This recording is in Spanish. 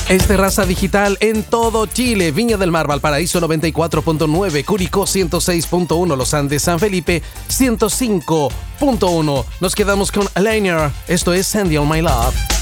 Es Terraza Digital en todo Chile. Viña del Mar, Valparaíso 94.9, Curicó 106.1, Los Andes, San Felipe 105.1. Nos quedamos con Lanier. Esto es Sandy on My Love.